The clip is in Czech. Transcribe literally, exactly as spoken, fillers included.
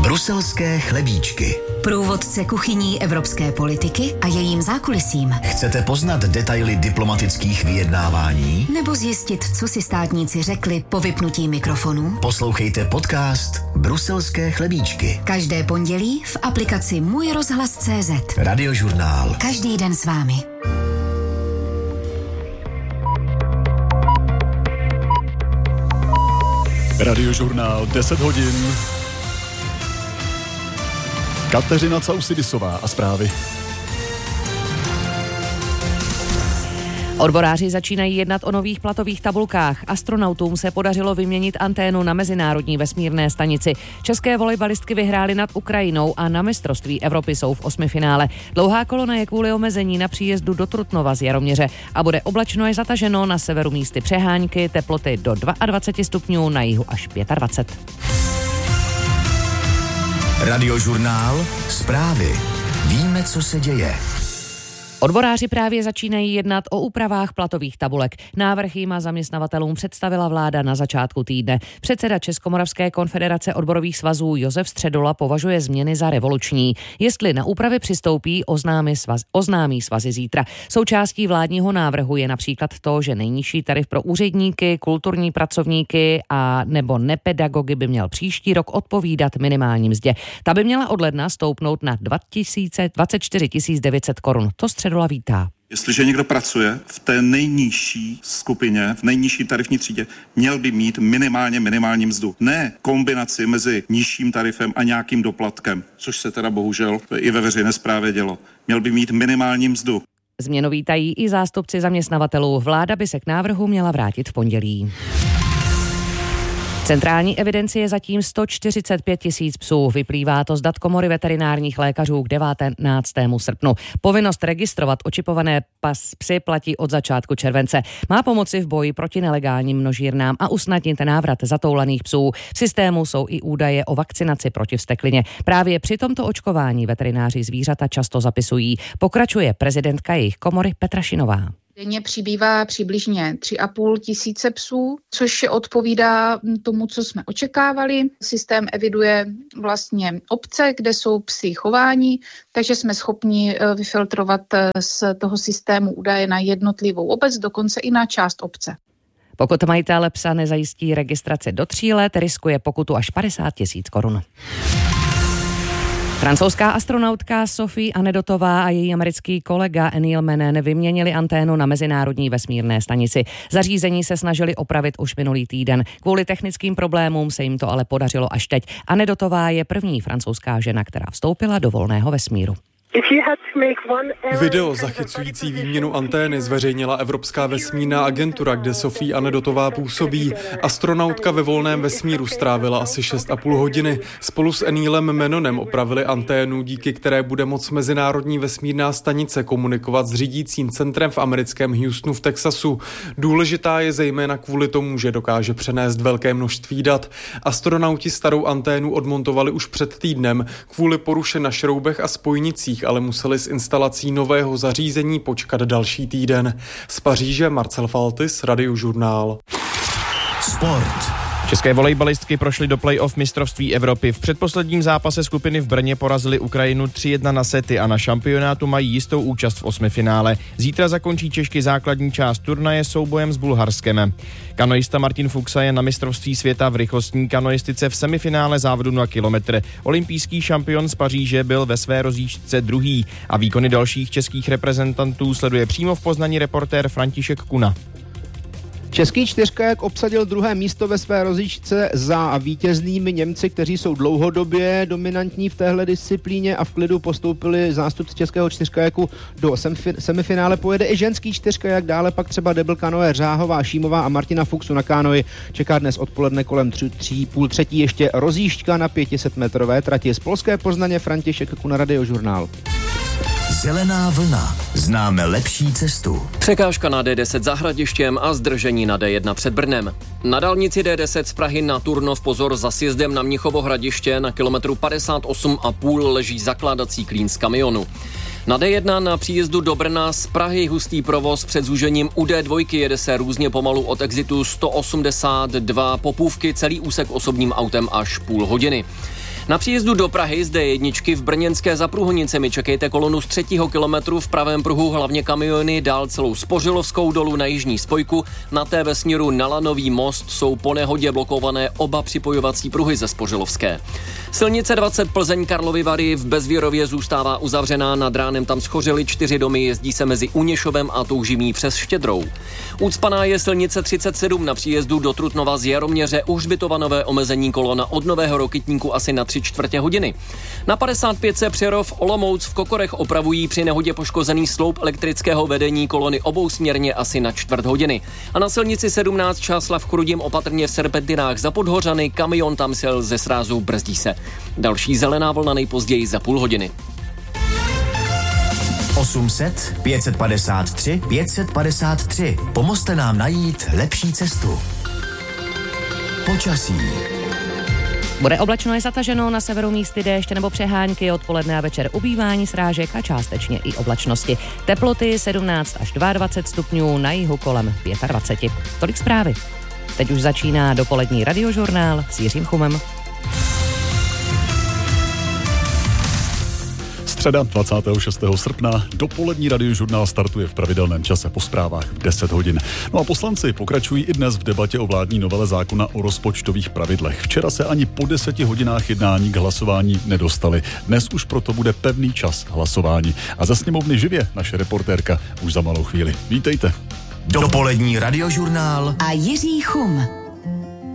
Bruselské chlebíčky. Průvodce kuchyní evropské politiky a jejím zákulisím. Chcete poznat detaily diplomatických vyjednávání? Nebo zjistit, co si státníci řekli po vypnutí mikrofonů? Poslouchejte podcast Bruselské chlebíčky. Každé pondělí v aplikaci Můj rozhlas tečka cé zet. Radiožurnál. Každý den s vámi. Radiožurnál deset hodin. Kateřina Causidisová a zprávy. Odboráři začínají jednat o nových platových tabulkách. Astronautům se podařilo vyměnit anténu na Mezinárodní vesmírné stanici. České volejbalistky vyhrály nad Ukrajinou a na mistrovství Evropy jsou v osmifinále. Dlouhá kolona je kvůli omezení na příjezdu do Trutnova z Jaroměře a bude oblačno až zataženo, na severu místy přehánky, teploty do dvacet dva stupňů, na jihu až dvacet pět. Radiožurnál. Zprávy. Víme, co se děje. Odboráři právě začínají jednat o úpravách platových tabulek. Návrh jim a zaměstnavatelům představila vláda na začátku týdne. Předseda Českomoravské konfederace odborových svazů Josef Středula považuje změny za revoluční. Jestli na úpravy přistoupí, oznámí, svaz, oznámí svazy zítra. Součástí vládního návrhu je například to, že nejnižší tarif pro úředníky, kulturní pracovníky a nebo nepedagogy by měl příští rok odpovídat minimální mzdě. Ta by měla od ledna stoupnout na dvacet čtyři tisíc devět set korun. To Středula vítá. Jestliže někdo pracuje v té nejnižší skupině, v nejnižší tarifní třídě, měl by mít minimálně minimální mzdu. Ne kombinaci mezi nižším tarifem a nějakým doplatkem, což se teda bohužel i ve veřejné správě dělo. Měl by mít minimální mzdu. Změnu vítají i zástupci zaměstnavatelů. Vláda by se k návrhu měla vrátit v pondělí. Centrální evidenci je zatím sto čtyřicet pět tisíc psů. Vyplývá to z dat Komory veterinárních lékařů k devatenáctému srpnu. Povinnost registrovat očipované pas psy platí od začátku července. Má pomoci v boji proti nelegálním množírnám a usnadnit návrat zatoulaných psů. V systému jsou i údaje o vakcinaci proti vzteklině. Právě při tomto očkování veterináři zvířata často zapisují. Pokračuje prezidentka jejich komory Petra Šinová. Denně přibývá přibližně tři a půl tisíce psů, což odpovídá tomu, co jsme očekávali. Systém eviduje vlastně obce, kde jsou psi chování, takže jsme schopni vyfiltrovat z toho systému údaje na jednotlivou obec, dokonce i na část obce. Pokud majitel psa nezajistí registraci do tří let, riskuje pokutu až padesát tisíc korun. Francouzská astronautka Sophie Anedotová a její americký kolega Neil Mennen vyměnili anténu na Mezinárodní vesmírné stanici. Zařízení se snažili opravit už minulý týden. Kvůli technickým problémům se jim to ale podařilo až teď. Anedotová je první francouzská žena, která vstoupila do volného vesmíru. Video zachycující výměnu antény zveřejnila Evropská vesmírná agentura, kde Sophie Anedotová působí. Astronautka ve volném vesmíru strávila asi šest a půl hodiny. Spolu s Neilem Mennonem opravili anténu, díky které bude moc Mezinárodní vesmírná stanice komunikovat s řídícím centrem v americkém Houstonu v Texasu. Důležitá je zejména kvůli tomu, že dokáže přenést velké množství dat. Astronauti starou anténu odmontovali už před týdnem. Kvůli poruše na šroubech a spojnicích ale museli s instalací nového zařízení počkat další týden. Z Paříže Marcel Faltis, Radiožurnál. Sport. České volejbalistky prošly do play-off mistrovství Evropy. V předposledním zápase skupiny v Brně porazili Ukrajinu tři jedna na sety a na šampionátu mají jistou účast v osmifinále. Zítra zakončí Češky základní část turnaje soubojem s Bulharskem. Kanoista Martin Fuxa je na mistrovství světa v rychlostní kanoistice v semifinále závodu na kilometr. Olympijský šampion z Paříže byl ve své rozjížďce druhý a výkony dalších českých reprezentantů sleduje přímo v Poznani reportér František Kuna. Český čtyřkajak obsadil druhé místo ve své rozjížďce za vítěznými Němci, kteří jsou dlouhodobě dominantní v téhle disciplíně a v klidu postoupili zástupci českého čtyřkajaku do semifinále. Pojede i ženský čtyřkajak, dále pak třeba debl kanoe Řáhová, Šímová a Martina Fuxu na kánoji. Čeká dnes odpoledne kolem tři, tři, půl třetí ještě rozjížďka na pět set metrové trati. Z polské Poznaně František Kuna, Radiožurnál. Zelená vlna. Známe lepší cestu. Překážka na D deset za Hradištěm a zdržení na D jedna před Brnem. Na dálnici D deset z Prahy na Turnov pozor za sjezdem na Mnichovo Hradiště na kilometru padesát osm a půl leží zakládací klín z kamionu. Na D jedna na příjezdu do Brna z Prahy hustý provoz před zúžením u D dva jede se různě pomalu od exitu sto osmdesát dva Popůvky, celý úsek osobním autem až půl hodiny. Na příjezdu do Prahy z dé jedna v brněnské Za Průhonicemi čekejte kolonu z třetího kilometru, v pravém pruhu hlavně kamiony, dál celou Spořilovskou dolů na jižní spojku. Na té ve směru na Lanový most jsou po nehodě blokované oba připojovací pruhy ze Spořilovské. Silnice dvacet Plzeň Karlovy Vary v Bezvírově zůstává uzavřená, nad ránem tam schořely čtyři domy, jezdí se mezi Uněšovem a Toužimí přes Štědrou. Ucpaná je silnice třicet sedm na příjezdu do Trutnova z Jaroměře, u Hřbitova nové omezení kolona od Nového Rokytníku asi na tři čtvrtě hodiny. Na padesát pět Přerov Olomouc v Kokorech opravují při nehodě poškozený sloup elektrického vedení kolony obousměrně asi na čtvrt hodiny. A na silnici sedmnáct Čáslav Chrudim opatrně v Serpentinách za Podhořany, kamion tam sjel ze srázu, brzdí se. Další zelená vlna nejpozději za půl hodiny. osm set, pět set padesát tři, pět set padesát tři. Pomozte nám najít lepší cestu. Počasí. Bude oblačno i zataženo, na severu místy déšť nebo přehánky, odpoledne a večer ubývání srážek a částečně i oblačnosti. Teploty sedmnáct až dvacet dva stupňů, na jihu kolem dvacet pět. Tolik zprávy. Teď už začíná dopolední radiožurnál s Jiřím Chumem. Středa dvacátého šestého srpna dopolední radiožurnál startuje v pravidelném čase po zprávách v deset hodin. No a poslanci pokračují i dnes v debatě o vládní novele zákona o rozpočtových pravidlech. Včera se ani po deseti hodinách jednání k hlasování nedostali. Dnes už proto bude pevný čas hlasování. A ze sněmovny živě naše reportérka už za malou chvíli. Vítejte. Dopolední radiožurnál a Jiří Chum.